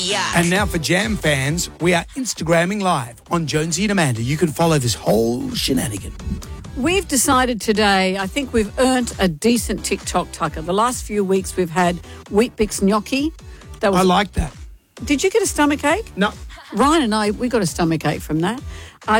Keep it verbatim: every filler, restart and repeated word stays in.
Yuck. And now for Jam fans, we are Instagramming live on Jonesy and Amanda. You can follow this whole shenanigan. We've decided today, I think we've earned a decent TikTok tucker. The last few weeks we've had Wheat Bix gnocchi. That was, I like that. Did you get a stomach ache? No. Ryan and I, we got a stomach ache from that. Uh,